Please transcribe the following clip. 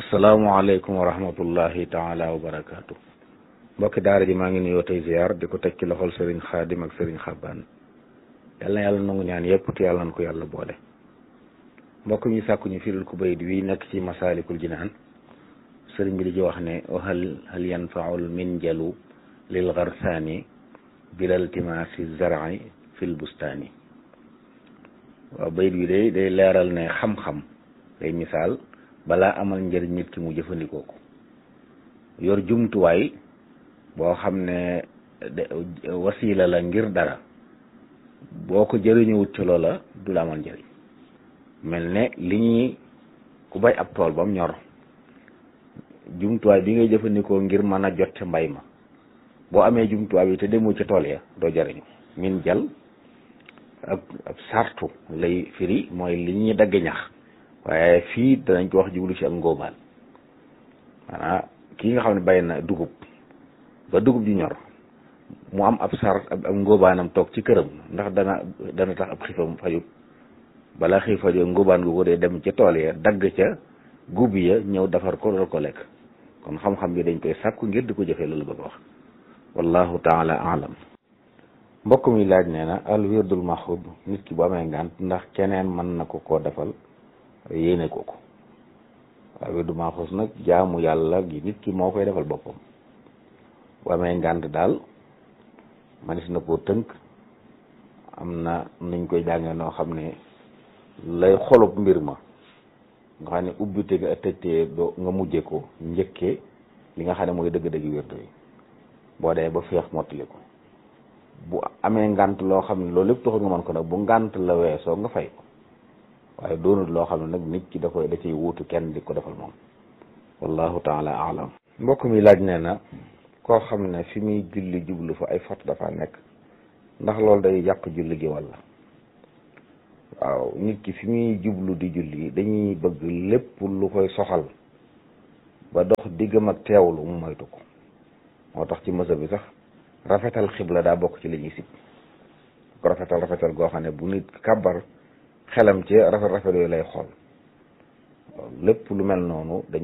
asalaamaaleykum wa rahmatullahi taala wa barakaatu. mbokki daara ji maa ngi nuyoo tey ziar di ko teg ci loxol Serigne Khadim ak Serigne Xabbaan yal na yàlla nangu ñaan yëpp te yàlla na ko yàlla boole. mbokk mi sàkku ñu firil ku bayit wi nekk ci masaalikul jinaan sëriñ bi di ci wax ne hal yanfaul minjalu lil garsaani bilal timaasi zar'i fil bustaani. waaw bayit wi day leeral ne xam-xam day misaal balaa amal njëriñ nit ki mu jëfandikoo ko yor jumtuwaay boo xam ne wasiila la ngir dara boo ko jëriñuwut ci loola du la amal njëriñ. mel ne li ñuy ku bay ab tool bam ñor jumtuwaay bi ngay jëfandikoo ngir mën a jot ca mbay ma boo amee jumtuwaay bi te demoo ca tool ya doo jëriñu. min jal ab sartu lay firi mooy li ñuy dagg ñax waaye fii danañ ko wax jublu ci ak ngóobaan maanaam kii nga xam ne bay na dugub ba dugub ji ñor mu am ab ab ngóobaanam toog ci këram ndax dana tax ab xiifam fajut balaa xiif fajut ngóobaan gu ko dee dem ca tool ya dagg ca guub ya ñëw defar ko loolu ko lekk kon xam-xam bi dañ koy sàkku ngir di ko jëfee loolu bëgg wax wallahu taala alam. mbokk mi laaj nee na al wirdul maxuud nit ki bu amee ngànt ndax keneen mën na ko koo defal yéene ko waaw wirdu maxuus nag jaamu yàlla gi nit ki moo koy defal boppam bu amee ngànt daal manis na koo tënk am na nuñ koy jàngee noo xam ne lay xolub mbir ma nga xam ne ubbite nga tëjtee doo nga mujje ko njëkkee li nga xam ne mooy dëgg-dëgg wirdu yi boo dee ba feex mottali ko bu amee ngànt loo xam ne loolu lépp taxul nga mën ko nag bu ngànt la weesoo nga fay ko waaye doonut loo xam ne nag nit ki da ciy wuutu kenn di ko defal moom wallahu taala alam. mbokk mi laaj nee na koo xam ne fi muy julli jublu fa ay fot dafa nekk ndax loolu day yàq julli gi walla. waaw nit ki fi muy jublu di julli dañuy bëgg lépp lu koy soxal ba dox diggam ak teewlu mu moytu ko moo tax ci mësa bi sax rafetal xibla daa bokk ci li ñuy sib ko rafetal goo xam ne bu nit kàbbar xelam ci rafet yooyu lay xool lépp lu mel noonu dañ